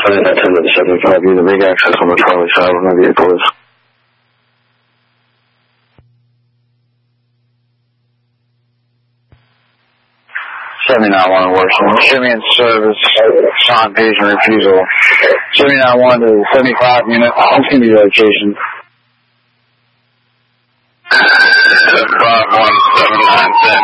Flight attendant 75, you to make access on the Charlie side of my vehicle is. Washington. Jimmy in service, Sean patient refusal. 79-1 to 75 unit, what's going to be the location? 51797.